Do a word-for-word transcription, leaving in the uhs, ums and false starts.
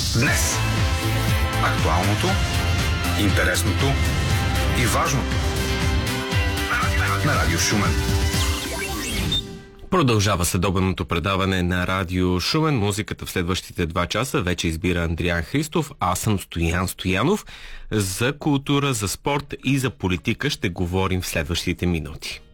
Днес. Актуалното, интересното и важното на Радио Шумен. Продължава следобедното предаване на Радио Шумен. Музиката в следващите два часа вече избира Андриан Христов. Аз съм Стоян Стоянов. За култура, за спорт и за политика ще говорим в следващите минути.